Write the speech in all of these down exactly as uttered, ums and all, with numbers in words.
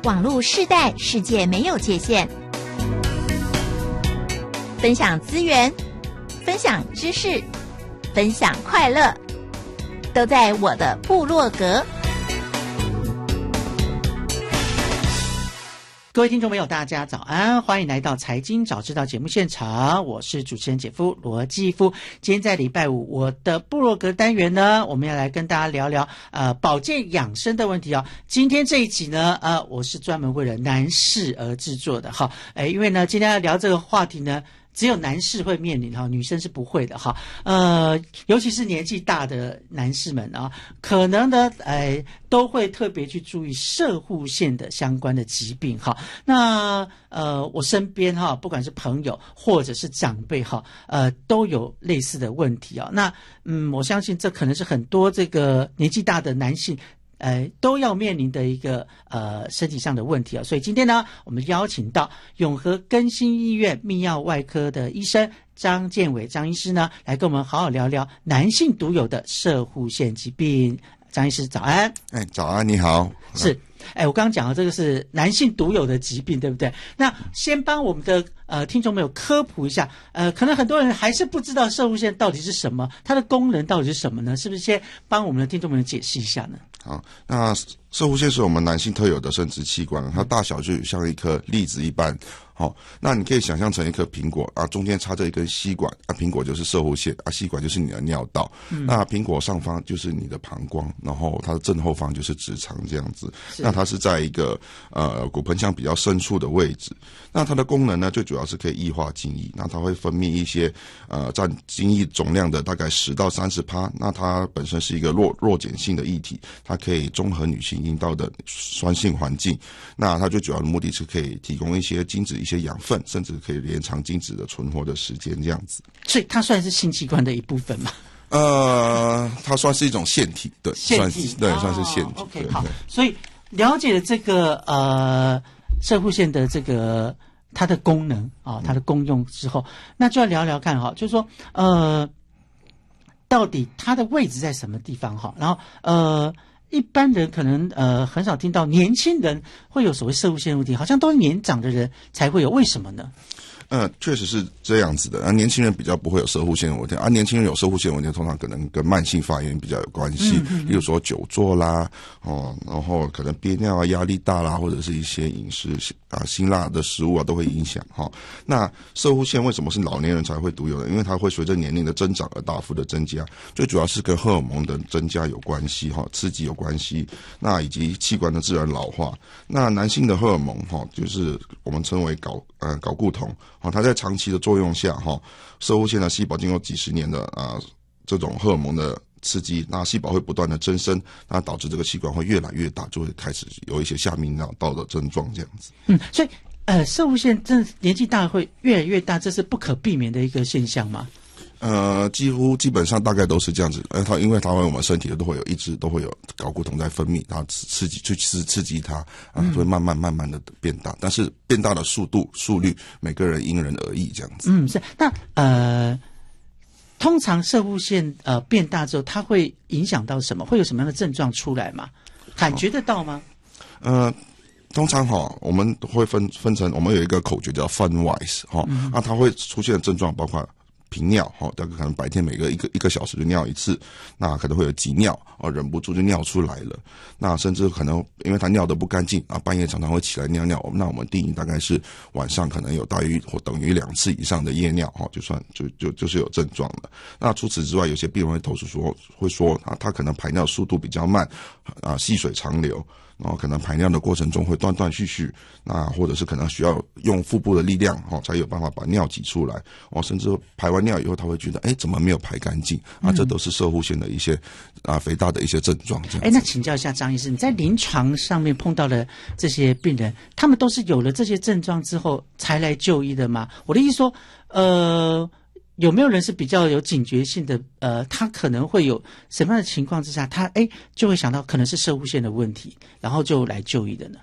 网络世代，世界没有界限。分享资源，分享知识，分享快乐，都在我的部落格。 各位听众朋友大家早安，欢迎来到财经早知道节目现场，我是主持人姐夫罗继夫。今天在礼拜五，我的部落格单元呢，我们要来跟大家聊聊呃保健养生的问题哦。今天这一集呢呃我是专门为了男士而制作的哈，哎，因为呢今天要聊这个话题呢只有男士会面临哈，女生是不会的哈。呃，尤其是年纪大的男士们啊，可能呢，呃，都会特别去注意摄护腺的相关的疾病哈。那呃，我身边哈，不管是朋友或者是长辈哈，呃，都有类似的问题啊。那嗯，我相信这可能是很多这个年纪大的男性。呃，都要面临的一个呃身体上的问题啊，所以今天呢，我们邀请到永和更新医院泌尿外科的医生张建伟张医师呢，来跟我们好好聊聊男性独有的摄护腺疾病。张医师早安。 哎，早安，你好。 是，哎，我刚刚讲的这个是男性独有的疾病，对不对？那先帮我们的呃听众朋友科普一下，呃，可能很多人还是不知道摄护腺到底是什么，它的功能到底是什么呢？是不是先帮我们的听众朋友解释一下呢？ 好，那摄护腺是我们男性特有的生殖器官，它大小就像一颗栗子一般。好，那你可以想象成一颗苹果啊，中间插着一根吸管啊，苹果就是摄护腺啊，吸管就是你的尿道。嗯、那苹果上方就是你的膀胱，然后它的正后方就是直肠这样子。那它是在一个呃骨盆腔比较深处的位置。那它的功能呢，最主要是可以液化精液。那它会分泌一些呃占精液总量的大概十到三十趴。那它本身是一个弱弱碱性的液体，它可以中和女性阴道的酸性环境。那它最主要的目的是可以提供一些精子一些养分，甚至可以延长精子的存活的时间，这样子。 所以它算是性器官的一部分吗？ 呃，它算是一种腺体，对， 腺体， 算对，哦、算是腺体。 OK， 好，所以了解了这个呃摄护腺的这个它的功能啊、哦，它的功用之后，那就要聊聊看哈，就是说呃，到底它的位置在什么地方哈？然后呃。一般人可能呃很少听到年轻人会有所谓摄护腺问题，好像都是年长的人才会有，为什么呢？ 呃，确实是这样子的。啊，年轻人比较不会有摄护腺的问题，啊，年轻人有摄护腺问题，通常可能跟慢性发炎比较有关系，嗯嗯嗯，例如说久坐啦，哦，然后可能憋尿啊、压力大啦，或者是一些饮食啊、辛辣的食物啊，都会影响哈、哦。那摄护腺为什么是老年人才会独有的？因为它会随着年龄的增长而大幅的增加，最主要是跟荷尔蒙的增加有关系哈、哦，刺激有关系，那以及器官的自然老化。那男性的荷尔蒙哈、哦，就是我们称为睾呃睾固酮。哦，它在长期的作用下，哈、哦，摄护腺的细胞经过几十年的啊、呃、这种荷尔蒙的刺激，那细胞会不断的增生，那导致这个器官会越来越大，就会开始有一些下泌尿道的症状这样子。 嗯，所以呃，摄护腺真的年纪大会越来越大，这是不可避免的一个现象吗？ 呃，几乎基本上大概都是这样子。呃，它因为它会我们身体都会有一直都会有睾固酮在分泌，它刺激去刺刺激它啊，就会慢慢慢慢的变大。但是变大的速度速率，每个人因人而异这样子。 嗯，是。那呃，通常摄护腺呃变大之后，它会影响到什么？会有什么样的症状出来吗？感觉得到吗？ 呃。通常哈，我们会分分成，我们有一个口诀叫 FUN-WISE 哈，嗯、那它会出现的症状包括频尿哈，大概可能白天每个一个一个小时就尿一次，那可能会有急尿啊，忍不住就尿出来了，那甚至可能因为他尿得不干净啊，半夜常常会起来尿尿，那我们定义大概是晚上可能有大于或等于两次以上的夜尿哈，就算就就就是有症状了。那除此之外，有些病人会投诉说，会说啊，他可能排尿速度比较慢啊，细水长流。然后可能排尿的过程中会断断续续，那或者是可能需要用腹部的力量哦，才有办法把尿挤出来哦，甚至排完尿以后他会觉得，哎，怎么没有排干净啊？这都是摄护腺的一些啊肥大的一些症状。 哎，那请教一下张医师，你在临床上面碰到的这些病人，他们都是有了这些症状之后才来就医的吗？我的意思说，呃。有没有人是比较有警觉性的？呃，他可能会有什么样的情况之下，他哎就会想到可能是摄护腺的问题，然后就来就医的呢？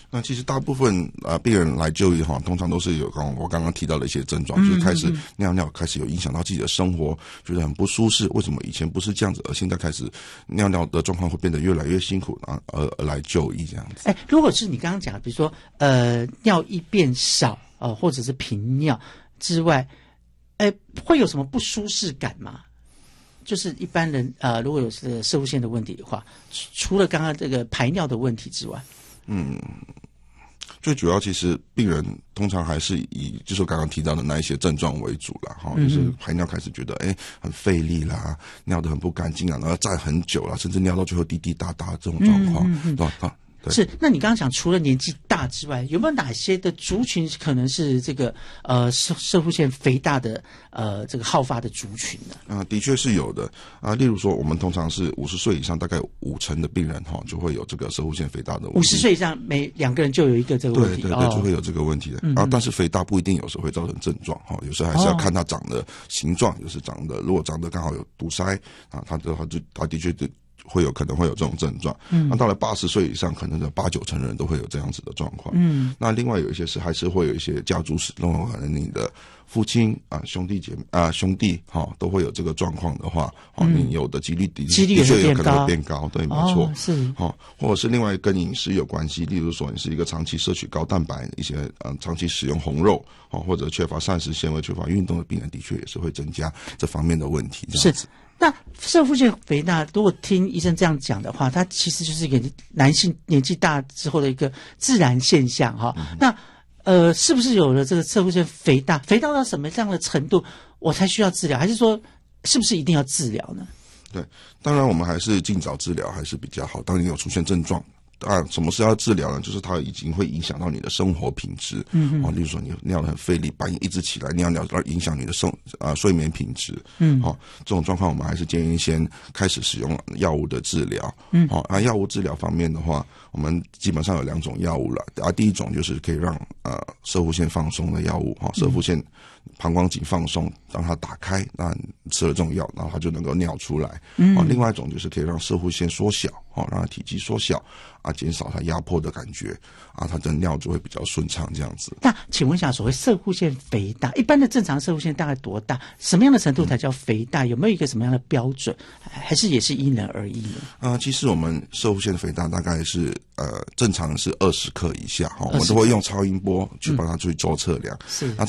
那其实大部分啊、呃、病人来就医哈，通常都是有刚我刚刚提到的一些症状，就是开始尿尿开始有影响到自己的生活，觉得很不舒适。为什么以前不是这样子，而现在开始尿尿的状况会变得越来越辛苦啊，而而来就医这样子。 哎，如果是你刚刚讲，比如说呃尿液变少呃或者是频尿之外，哎，会有什么不舒适感吗？就是一般人呃，如果有这个攝護腺的问题的话，除了刚刚这个排尿的问题之外，嗯， 最主要其实病人通常还是以就是我刚刚提到的那一些症状为主啦，哈、嗯，就是排尿开始觉得哎很费力啦，尿得很不干净啊，然后站很久啦，甚至尿到最后滴滴答答这种状况，嗯嗯嗯对吧？ 是，那你刚刚讲除了年纪大之外，有没有哪些的族群可能是这个呃攝攝護腺肥大的呃这个好发的族群呢？ 啊、呃，的确是有的啊。例如说，我们通常是五十岁以上，大概五成的病人哈就会有这个攝護腺肥大的问题。 五十岁以上每两个人就有一个这个问题， 对对对， 哦、 就会有这个问题的。 嗯、 啊，但是肥大不一定有时候会造成症状哈，有时候还是要看它长的形状，就是长的如果长得刚好有堵塞啊，它的话就它的确就。会有可能会有这种症状，嗯，那到了八十岁以上，可能有八九成人都会有这样子的状况，嗯，那另外有一些是还是会有一些家族史，那种可能你的父亲啊、兄弟姐妹啊、兄弟哈、哦、都会有这个状况的话，哦，嗯、你有的几率的几率的确有可能会变高，对，没错， 哦、是， 哦，或者是另外跟饮食有关系，例如说你是一个长期摄取高蛋白、一些呃长期使用红肉，哦，或者缺乏膳食纤维、缺乏运动的病人，的确也是会增加这方面的问题，这样子。 是。那攝護腺肥大，如果听医生这样讲的话，它其实就是一个男性年纪大之后的一个自然现象哈。嗯、那呃，是不是有了这个攝護腺肥大，肥大到什么样的程度，我才需要治疗？还是说，是不是一定要治疗呢？ 对，当然我们还是尽早治疗还是比较好。当你有出现症状。啊，什么是要治疗呢？就是它已经会影响到你的生活品质，嗯，哦，例如说你尿得很费力，半夜一直起来尿尿，而影响你的生啊、呃、睡眠品质，嗯，哦，这种状况我们还是建议先开始使用药物的治疗，嗯，哦，啊，药物治疗方面的话，我们基本上有两种药物了，啊，第一种就是可以让呃攝護腺放松的药物，哈、哦，攝護腺膀胱颈放松，让它打开，那你吃了这种药，然后它就能够尿出来，嗯，哦，另外一种就是可以让攝護腺缩小，哦，让它体积缩小。啊，减少它压迫的感觉啊，它的尿就会比较顺畅，这样子。 那请问一下，所谓攝護腺肥大，一般的正常攝護腺大概多大？什么样的程度才叫肥大？嗯、有没有一个什么样的标准？还是也是因人而异呢？啊、 呃，其实我们攝護腺肥大大概是呃正常是二十克以下哈，我们都会用超音波去帮它去做测量。 是。 那